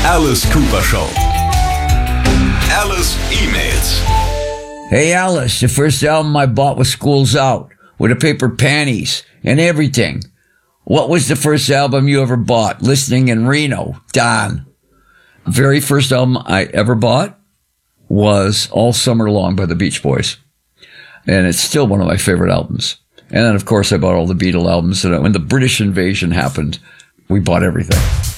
Alice Cooper Show. Alice emails. Hey Alice, the first album I bought was School's Out, with the paper panties and everything. What was the first album you ever bought? Listening in Reno, Don. Very first album I ever bought was All Summer Long by the Beach Boys. And it's still one of my favorite albums. And then, of course, I bought all the Beatle albums. And when the British invasion happened, we bought everything.